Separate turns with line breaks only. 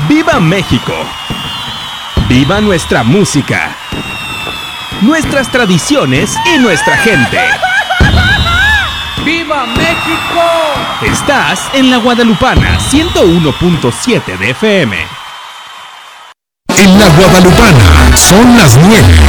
¡Viva México! ¡Viva nuestra música! Nuestras tradiciones y nuestra gente.
¡Viva México!
Estás en la Guadalupana 101.7 de FM.
En la Guadalupana son las 9.